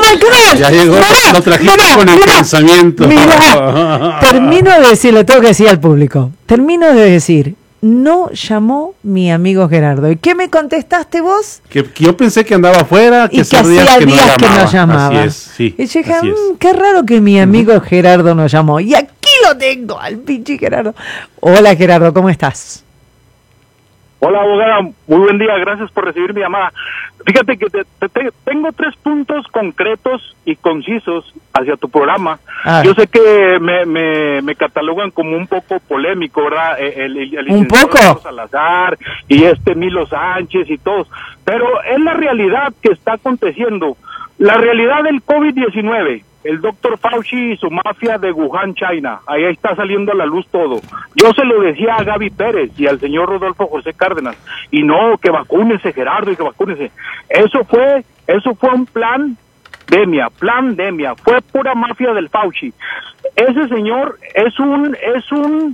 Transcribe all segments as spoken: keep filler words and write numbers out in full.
puedo creer. Ya llegó, Mirá, lo trajiste mirá, con el mirá, pensamiento. Mirá, termino de decir, lo tengo que decir al público. Termino de decir, no llamó mi amigo Gerardo. ¿Y qué me contestaste vos? Que, que yo pensé que andaba afuera, que, Y que hacía días que, días no, que no llamaba. Así es, sí. Y yo dije, mmm, qué raro que mi amigo uh-huh. Gerardo no llamó. Y aquí lo tengo, al pinche Gerardo. Hola Gerardo, ¿cómo estás? Hola abogada, muy buen día, gracias por recibir mi llamada. Fíjate que te, te, te, tengo tres puntos concretos y concisos hacia tu programa. Ah. Yo sé que me, me, me catalogan como un poco polémico, ¿verdad? El, el, el ¿Un poco? Salazar y este Milo Sánchez y todos, pero es la realidad que está aconteciendo. La realidad del COVID diecinueve, el doctor Fauci y su mafia de Wuhan, China, ahí está saliendo a la luz todo. Yo se lo decía a Gaby Pérez y al señor Rodolfo José Cárdenas, y no, que vacúnese Gerardo y que vacúnese. Eso fue, eso fue un plan demia, plan demia, fue pura mafia del Fauci. Ese señor es un, es un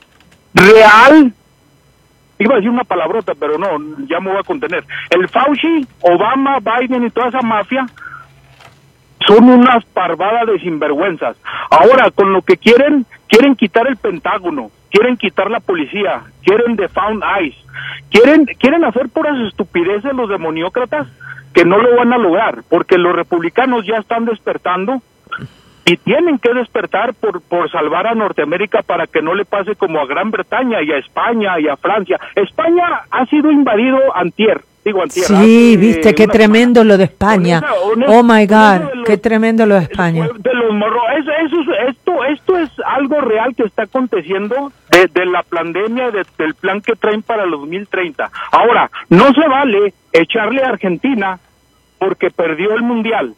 real, iba a decir una palabrota, pero no, ya me voy a contener. El Fauci, Obama, Biden y toda esa mafia son unas parvadas de sinvergüenzas. Ahora, con lo que quieren, quieren quitar el Pentágono, quieren quitar la policía, quieren defund ICE, quieren, quieren hacer puras estupideces los demoniócratas que no lo van a lograr, porque los republicanos ya están despertando y tienen que despertar por, por salvar a Norteamérica para que no le pase como a Gran Bretaña y a España y a Francia. España ha sido invadido antier. Digo, antier, sí, hace, viste, qué tremendo semana. Lo de España. Esa, honest, oh my God, de los, qué tremendo lo de España. De los morros, eso, eso, esto, esto es algo real que está aconteciendo de, de la pandemia, de, del plan que traen para el dos mil treinta. Ahora, no se vale echarle a Argentina porque perdió el mundial.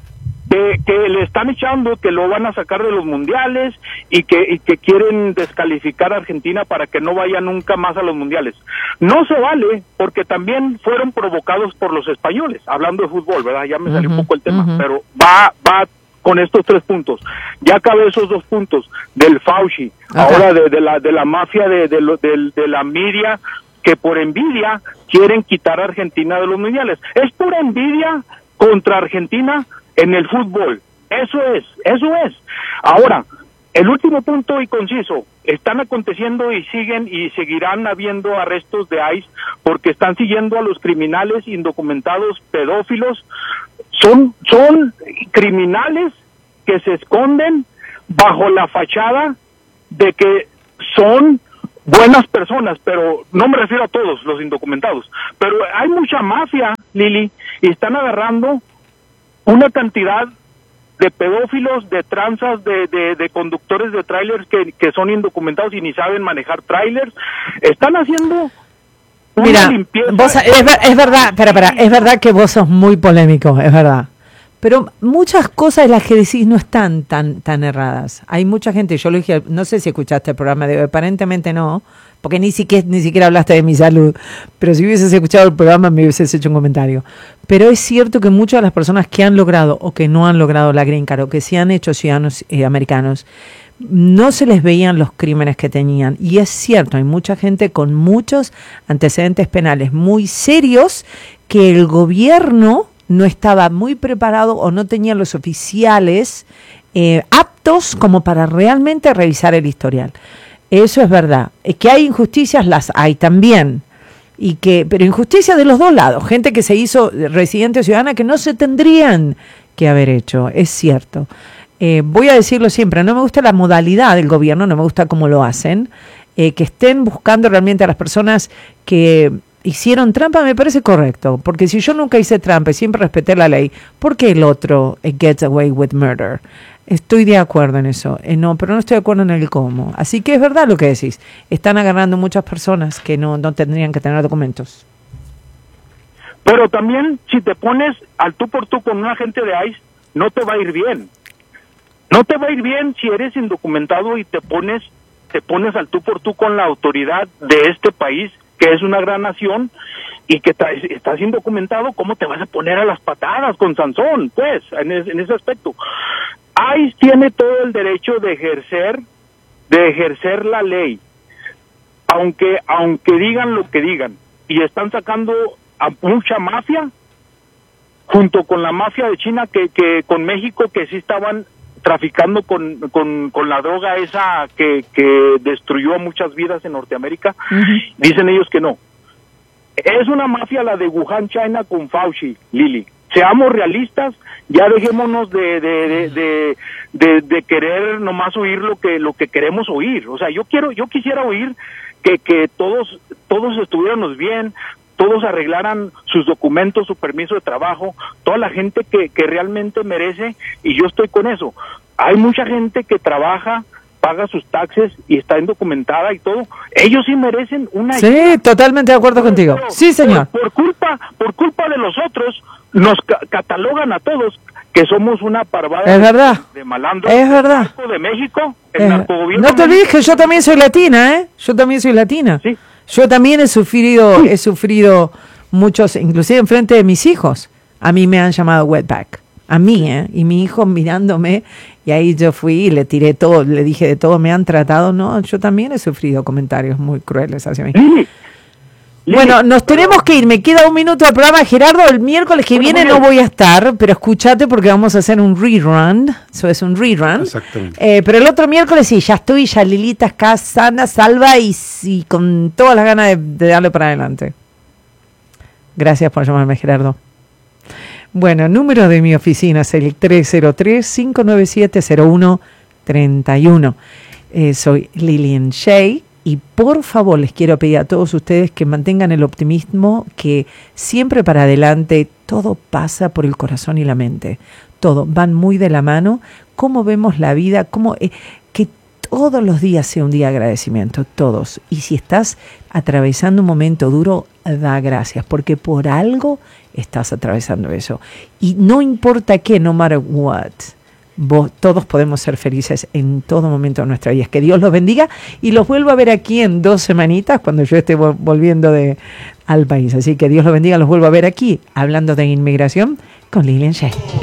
Que, que le están echando que lo van a sacar de los mundiales y que, y que quieren descalificar a Argentina para que no vaya nunca más a los mundiales. No se vale porque también fueron provocados por los españoles, hablando de fútbol, ¿verdad? Ya me salió uh-huh, un poco el tema, uh-huh. pero va, va con estos tres puntos. Ya acabé esos dos puntos del Fauci, okay. ahora de, de la de la mafia de, de, de, de, de la media, que por envidia quieren quitar a Argentina de los mundiales. Es pura envidia contra Argentina en el fútbol, eso es, eso es. Ahora, el último punto y conciso, están aconteciendo y siguen y seguirán habiendo arrestos de ICE porque están siguiendo a los criminales indocumentados pedófilos, son, son criminales que se esconden bajo la fachada de que son buenas personas, pero no me refiero a todos los indocumentados, pero hay mucha mafia, Lili, y están agarrando una cantidad de pedófilos, de tranzas, de, de, de conductores de trailers que, que son indocumentados y ni saben manejar trailers. Están haciendo una Mira, limpieza. Vos, es, es verdad, espera, espera, es verdad que vos sos muy polémico, es verdad. Pero muchas cosas de las que decís no están tan tan erradas. Hay mucha gente, yo lo dije, no sé si escuchaste el programa de hoy, aparentemente no, porque ni siquiera, ni siquiera hablaste de mi salud, pero si hubieses escuchado el programa me hubieses hecho un comentario. Pero es cierto que muchas de las personas que han logrado o que no han logrado la green card o que se han hecho ciudadanos eh, americanos, no se les veían los crímenes que tenían. Y es cierto, hay mucha gente con muchos antecedentes penales muy serios que el gobierno no estaba muy preparado o no tenía los oficiales eh, aptos como para realmente revisar el historial. Eso es verdad. Es que hay injusticias, las hay también. Y que, pero injusticia de los dos lados. Gente que se hizo residente o ciudadana que no se tendrían que haber hecho. Es cierto. Eh, voy a decirlo siempre, no me gusta la modalidad del gobierno, no me gusta cómo lo hacen. Eh, que estén buscando realmente a las personas que hicieron trampa me parece correcto, porque si yo nunca hice trampa y siempre respeté la ley, ¿por qué el otro gets away with murder? Estoy de acuerdo en eso, eh, no, pero no estoy de acuerdo en el cómo. Así que es verdad lo que decís, están agarrando muchas personas que no, no tendrían que tener documentos. Pero también si te pones al tú por tú con un agente de ICE, no te va a ir bien. No te va a ir bien si eres indocumentado y te pones, te pones al tú por tú con la autoridad de este país, que es una gran nación, y que ta, estás indocumentado. ¿Cómo te vas a poner a las patadas con Sansón? Pues, en, es, en ese aspecto. ICE tiene todo el derecho de ejercer, de ejercer la ley, aunque, aunque digan lo que digan, y están sacando a mucha mafia junto con la mafia de China, que, que con México, que sí estaban traficando con, con, con la droga esa que, que destruyó muchas vidas en Norteamérica. Uh-huh. Dicen ellos que no. Es una mafia la de Wuhan, China, con Fauci, Lili. Seamos realistas, ya dejémonos de de, de, de, de, de querer nomás oír lo que lo que queremos oír. O sea, yo quiero, yo quisiera oír que, que todos, todos estuviéramos bien, todos arreglaran sus documentos, su permiso de trabajo, toda la gente que, que realmente merece, y yo estoy con eso. Hay mucha gente que trabaja, paga sus taxes y está indocumentada y todo. Ellos sí merecen una... Sí, ayuda. Totalmente de acuerdo pero, contigo. Pero, sí, señor. Por, por culpa por culpa de los otros, nos ca catalogan a todos que somos una parvada es verdad. de, de malandros. Es verdad. El de México, el es narcogobierno... No te olvides que yo también soy latina, ¿eh? Yo también soy latina. Sí. Yo también he sufrido, he sufrido muchos, inclusive en frente de mis hijos. A mí me han llamado wetback. A mí, ¿eh? Y mi hijo mirándome, y ahí yo fui y le tiré todo, le dije de todo, me han tratado. No, yo también he sufrido comentarios muy crueles hacia mí. Lili, bueno, nos tenemos que ir. Me queda un minuto del programa. Gerardo, el miércoles que bueno, viene no voy a estar, pero escúchate porque vamos a hacer un rerun. Eso es un rerun. Exactamente. Eh, pero el otro miércoles sí, ya estoy, ya Lilita acá sana, salva y, y con todas las ganas de, de darle para adelante. Gracias por llamarme, Gerardo. Bueno, número de mi oficina es el tres cero tres, cinco nueve siete, cero uno tres uno. Eh, soy Lilian Shea y por favor les quiero pedir a todos ustedes que mantengan el optimismo, que siempre para adelante todo pasa por el corazón y la mente. Todo, van muy de la mano. Cómo vemos la vida, cómo eh, que todos los días sea un día de agradecimiento, todos. Y si estás atravesando un momento duro, da gracias, porque por algo estás atravesando eso. Y no importa qué, no matter what, vos, todos podemos ser felices en todo momento de nuestra vida. Que Dios los bendiga y los vuelvo a ver aquí en dos semanitas cuando yo esté volviendo de, al país. Así que Dios los bendiga, los vuelvo a ver aquí hablando de inmigración con Lilian Shea.